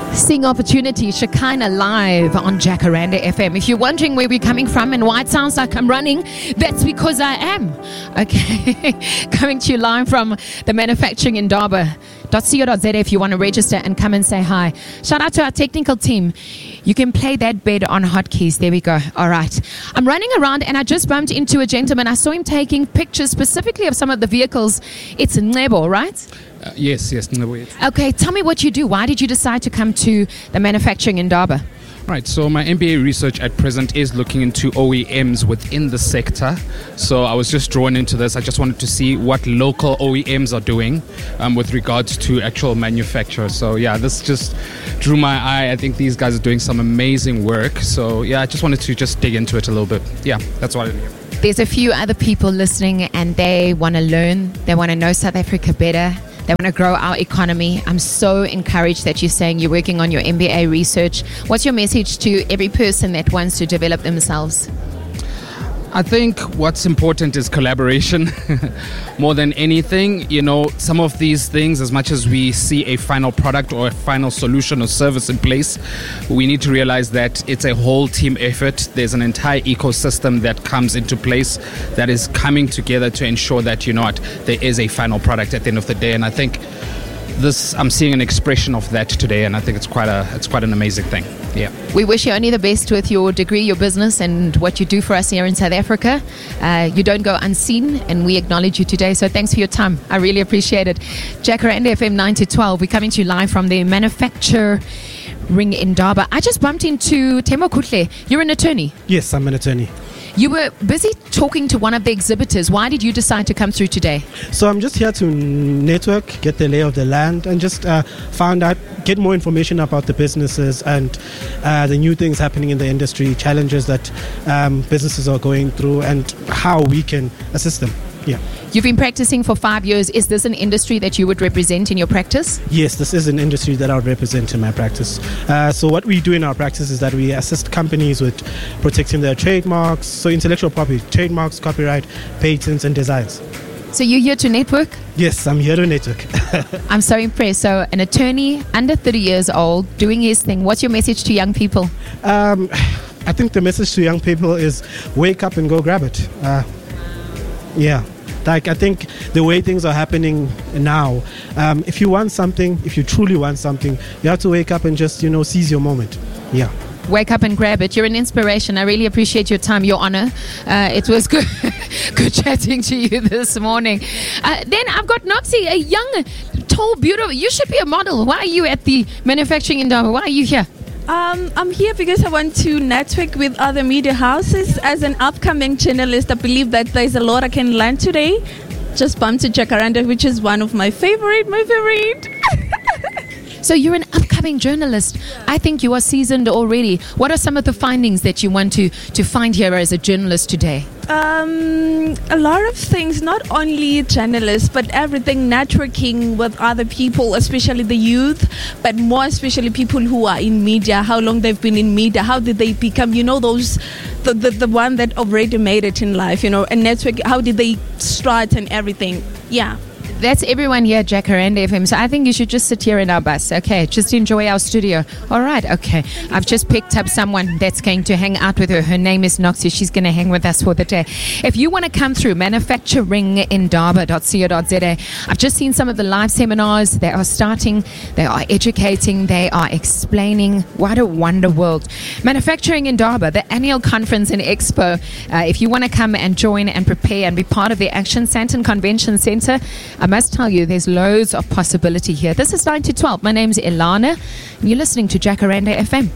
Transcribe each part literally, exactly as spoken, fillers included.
Seeing opportunity, Shekinah live on Jacaranda F M. If you're wondering where we're coming from and why it sounds like I'm running, that's because I am. Okay, coming to you live from the Manufacturing Indaba dot co dot za if you want to register and come and say hi. Shout out to our technical team. You can play that bed on hotkeys. There we go. All right. I'm running around and I just bumped into a gentleman. I saw him taking pictures specifically of some of the vehicles. It's Ncebo, right? Uh, yes, yes. No, wait. Okay, tell me what you do. Why did you decide to come to the Manufacturing Indaba? Right, so my M B A research at present is looking into O E Ms within the sector. So I was just drawn into this. I just wanted to see what local O E Ms are doing um, with regards to actual manufacturers. So yeah, this just drew my eye. I think these guys are doing some amazing work. So yeah, I just wanted to just dig into it a little bit. Yeah, that's what I did. There's a few other people listening and they want to learn. They want to know South Africa better. They want to grow our economy. I'm so encouraged that you're saying you're working on your M B A research. What's your message to every person that wants to develop themselves? I think what's important is collaboration more than anything. You know, some of these things, as much as we see a final product or a final solution or service in place, we need to realize that it's a whole team effort. There's an entire ecosystem that comes into place that is coming together to ensure that, you know what, there is a final product at the end of the day. And I think this, I'm seeing an expression of that today, and I think it's quite a, it's quite an amazing thing. Yeah. We wish you only the best with your degree, your business, and what you do for us here in South Africa. Uh, you don't go unseen, and we acknowledge you today. So thanks for your time. I really appreciate it. Jacaranda F M nine to twelve. We're coming to you live from the Manufacturing Indaba. I just bumped into Temo Kutle. You're an attorney. Yes, I'm an attorney. You were busy talking to one of the exhibitors. Why did you decide to come through today? So I'm just here to network, get the lay of the land, and just uh, find out, get more information about the businesses and uh, the new things happening in the industry, challenges that um, businesses are going through, and how we can assist them. Yeah. You've been practicing for five years. Is this an industry that you would represent in your practice? Yes, this is an industry that I would represent in my practice. Uh, so what we do in our practice is that we assist companies with protecting their trademarks, so intellectual property, trademarks, copyright, patents, and designs. So you're here to network? Yes, I'm here to network. I'm so impressed. So an attorney under thirty years old doing his thing. What's your message to young people? Um, I think the message to young people is wake up and go grab it. Uh, yeah. Like, I think the way things are happening now, um, if you want something, if you truly want something, you have to wake up and just, you know, seize your moment. Yeah. Wake up and grab it. You're an inspiration. I really appreciate your time, Your Honor. Uh, it was good good chatting to you this morning. Uh, then I've got Noxie, a young, tall, beautiful. You should be a model. Why are you at the Manufacturing Indaba? Why are you here? Um, I'm here because I want to network with other media houses. As an upcoming journalist, I believe that there's a lot I can learn today. Just bumped to Jacaranda, which is one of my favorite, my favorite. So you're an upcoming journalist. I think you are seasoned already. What are some of the findings that you want to, to find here as a journalist today? Um, a lot of things, not only journalists, but everything, networking with other people, especially the youth, but more especially people who are in media, how long they've been in media, how did they become, you know, those, the, the, the one that already made it in life, you know, and network, how did they start and everything. Yeah. That's everyone here at Jacaranda F M. So I think you should just sit here in our bus. Okay, just enjoy our studio. All right, okay. I've just picked up someone that's going to hang out with her. Her name is Noxie. She's going to hang with us for the day. If you want to come through, Manufacturing Indaba dot co dot za. I've just seen some of the live seminars. They are starting. They are educating. They are explaining. What a wonder world. Manufacturing Indaba, the annual conference and expo. Uh, if you want to come and join and prepare and be part of the Action Sandton Convention Center, I must tell you, there's loads of possibility here. This is nine to twelve. My name's Ilana, and you're listening to Jacaranda F M.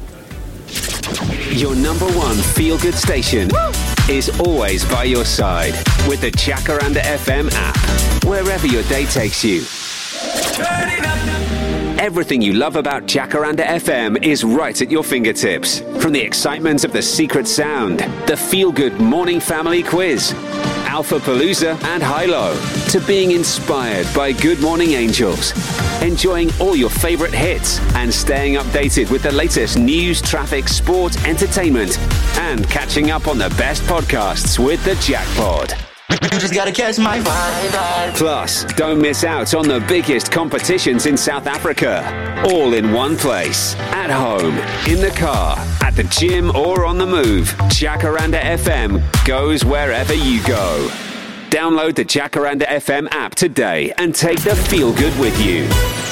Your number one feel-good station Woo! Is always by your side with the Jacaranda F M app, wherever your day takes you. Turn it up. Everything you love about Jacaranda F M is right at your fingertips. From the excitement of the secret sound, the feel-good morning family quiz, Alpha Palooza and Hilo, to being inspired by Good Morning Angels, enjoying all your favorite hits and staying updated with the latest news, traffic, sport, entertainment, and catching up on the best podcasts with the Jackpod. You just gotta catch my vibe. Plus, don't miss out on the biggest competitions in South Africa. All in one place. At home, in the car, at the gym, or on the move. Jacaranda F M goes wherever you go. Download the Jacaranda F M app today and take the feel good with you.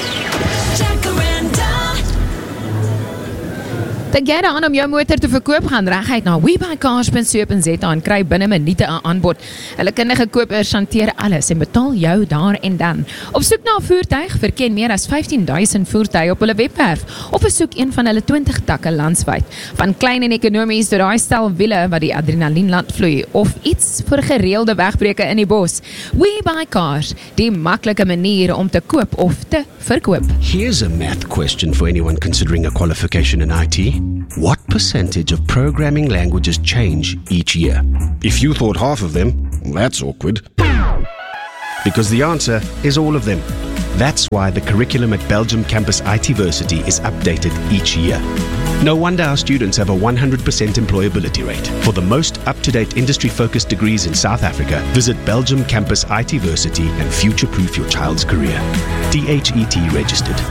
Dink jy daaraan om jou motor te verkoop, gaan reguit na webuycars dot co dot za en kry binne minute 'n aanbod. Hulle kundige kopers hanteer alles en betaal jou daar en dan. Op soek na 'n voertuig, verken meer as vyftien duisend voertuie op hulle webwerf of besoek een van hulle twintig takke landwyd. Van klein en ekonomies tot daai stel wiele wat die adrenalien laat vloei of iets vir gereelde wegbreuke in die bos. Webuycars, die maklike manier om te koop of te verkoop. Here's a math question for anyone considering a qualification in I T. What percentage of programming languages change each year? If you thought half of them, that's awkward. Because the answer is all of them. That's why the curriculum at Belgium Campus ITversity is updated each year. No wonder our students have a one hundred percent employability rate. For the most up-to-date industry-focused degrees in South Africa, visit Belgium Campus ITversity and future-proof your child's career. D H E T registered.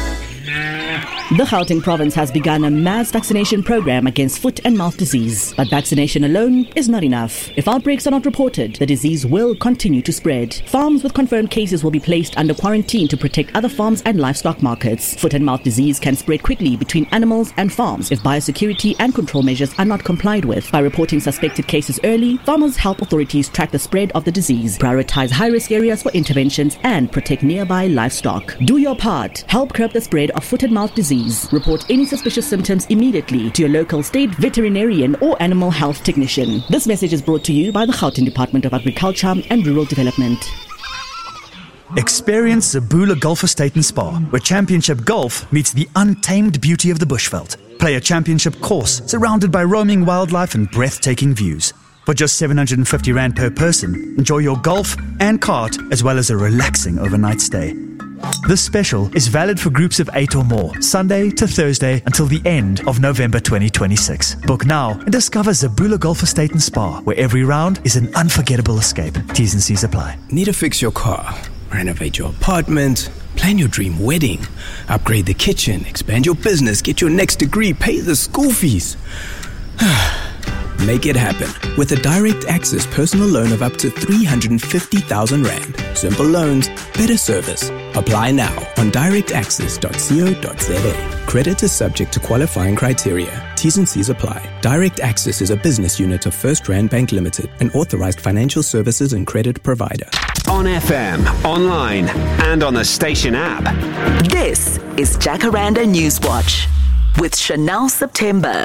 The Gauteng province has begun a mass vaccination program against foot and mouth disease. But vaccination alone is not enough. If outbreaks are not reported, the disease will continue to spread. Farms with confirmed cases will be placed under quarantine to protect other farms and livestock markets. Foot and mouth disease can spread quickly between animals and farms if biosecurity and control measures are not complied with. By reporting suspected cases early, farmers help authorities track the spread of the disease, prioritize high-risk areas for interventions, and protect nearby livestock. Do your part. Help curb the spread of foot and mouth disease. Report any suspicious symptoms immediately to your local state veterinarian or animal health technician. This message is brought to you by the Gauteng Department of Agriculture and Rural Development. Experience Zabula Golf Estate and Spa, where championship golf meets the untamed beauty of the bushveld. Play a championship course surrounded by roaming wildlife and breathtaking views. For just seven hundred fifty rand per person, enjoy your golf and kart as well as a relaxing overnight stay. This special is valid for groups of eight or more, Sunday to Thursday until the end of November twenty twenty-six. Book now and discover Zabula Golf Estate and Spa, where every round is an unforgettable escape. T's and C's apply. Need to fix your car, renovate your apartment, plan your dream wedding, upgrade the kitchen, expand your business, get your next degree, pay the school fees. Make it happen with a direct access personal loan of up to three hundred fifty thousand rand. Simple loans, better service. Apply now on direct access dot co dot za. Credit is subject to qualifying criteria. T's and C's apply. Direct Access is a business unit of First Rand Bank Limited, an authorized financial services and credit provider. On F M, online, and on the station app. This is Jacaranda Newswatch with Chanel September.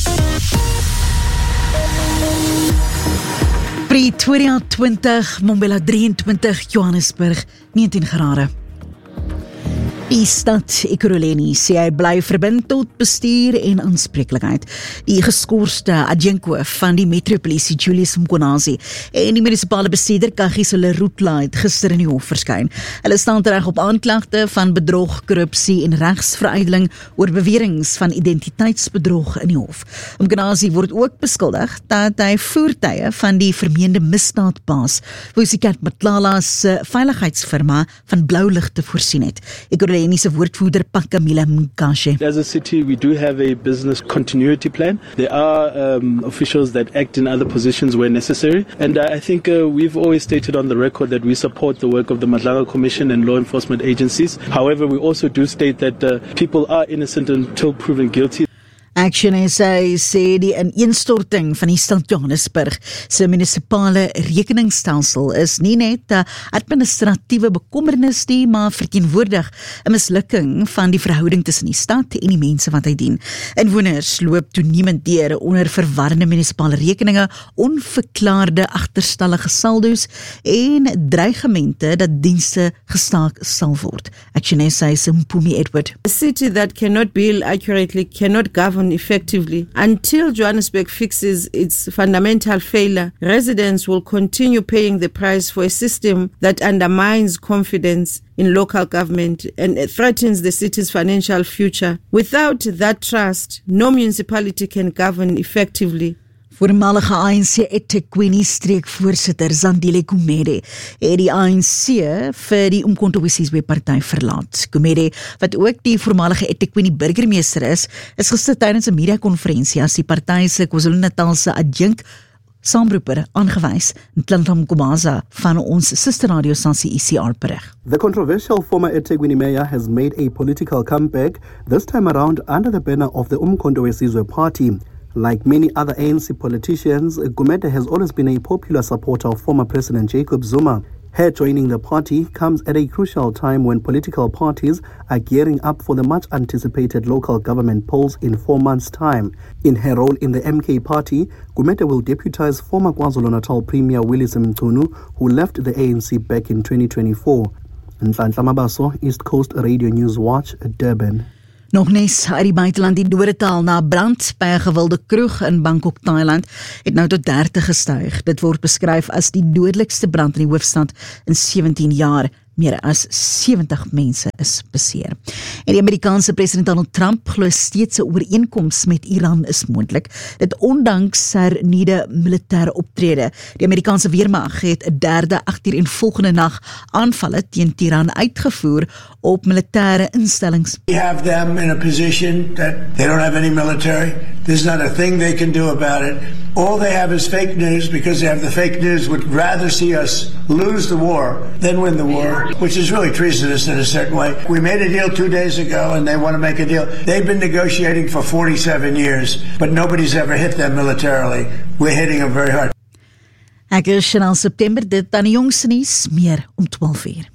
Pretoria twenty, Mbombela drieëntwintig, Johannesburg negentien grade. Die stad Ekurhuleni sê hy bly verbind tot bestuur en aanspreeklikheid. Die geskorste adjunko van die metropolisie Julius Mkonazi en die munisipale bestuurder Kagiso Leroetla het gister in die hof verskyn. Hulle staan tereg op aanklagte van bedrog, korrupsie en regsveruideling oor beweringe van identiteitsbedrog in die hof. Mkonazi word ook beskuldig dat hy voertuie van die vermeende misdaadbaas Vusikat Matlala se veiligheidsfirma van blou ligte voorsien het. Ekurhuleni's woordvoerder Pakamila Mkashe. As a city, we do have a business continuity plan. There are um, officials that act in other positions where necessary. And uh, I think uh, we've always stated on the record that we support the work of the Madlanga Commission and law enforcement agencies. However, we also do state that uh, people are innocent until proven guilty. Action S A sê die ineenstorting van die stad Johannesburg se munisipale rekeningsstelsel is nie net 'n administratiewe bekommernis nie, maar verteenwoordig 'n mislukking van die verhouding tussen die stad en die mense wat hy dien. Inwoners loop toenemend deur onder verwarrende munisipale rekeninge, onverklaarde agterstallige saldo's en dreigemente dat dienste gestaak sal word. Action S A se Mpumi Edward. A city that cannot bill accurately cannot govern effectively. Until Johannesburg fixes its fundamental failure, residents will continue paying the price for a system that undermines confidence in local government and threatens the city's financial future. Without that trust, no municipality can govern effectively. Voormalige A N C eThekwini streekvoorsitter Zandile Gumede het die A N C vir die Umkhonto we Sizwe party verlaat. Gumede, wat ook die voormalige eThekwini burgemeester is, is gister tydens 'n media-konferensie as die party se KwaZulu-Natalse adjunk saamroeper aangewys. Ntlantam Kumaza van ons susterradiostasie E C R berig. The controversial former eThekwini mayor has made a political comeback, this time around under the banner of the Umkhonto we Sizwe party. Like many other A N C politicians, Gumede has always been a popular supporter of former President Jacob Zuma. Her joining the party comes at a crucial time when political parties are gearing up for the much-anticipated local government polls in four months' time. In her role in the M K party, Gumede will deputize former KwaZulu-Natal Premier Willis Mchunu, who left the A N C back in twenty twenty-four. Nhlanhla Mabaso, East Coast Radio News Watch, Durban. Nog nes uit die buiteland die dodetal na brand by 'n gewilde kroeg in Bangkok, Thailand, het nou tot dertig gestyg. Dit word beskryf as die dodelikste brand in die hoofstad in sewentien jaar. Meer as sewentig mense is beseer. En die Amerikaanse president Donald Trump glo steeds 'n ooreenkoms met Iran is moontlik. Dit ondanks hernieude militêre optrede. Die Amerikaanse weermag het 'n derde agtereenvolgende nag aanvalle teen Iran uitgevoer op militêre instellings. We have them in a position that they don't have any military. There's not a thing they can do about it. All they have is fake news, because they have the fake news would rather see us lose the war than win the war, which is really treasonous in a certain way. We made a deal two days ago and they want to make a deal. They've been negotiating for forty-seven years, but nobody's ever hit them militarily. We're hitting them very hard. Ek is Chanel September, dit aan die jongste nuus, meer om twaalf uur.